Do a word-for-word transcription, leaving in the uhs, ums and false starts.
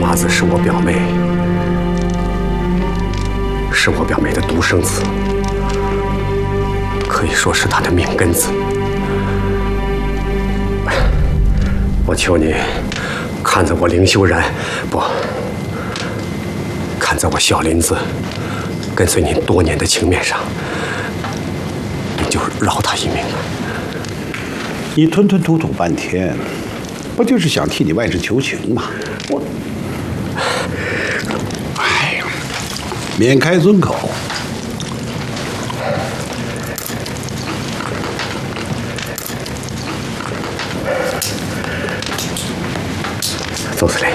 麻子是我表妹，是我表妹的独生子，可以说是她的命根子。我求你，看在我凌秀然不，看在我小林子跟随您多年的情面上，你就饶他一命吧。 你吞吞吐吐半天，不就是想替你外甥求情吗？我，哎呀，免开尊口。 邹司令，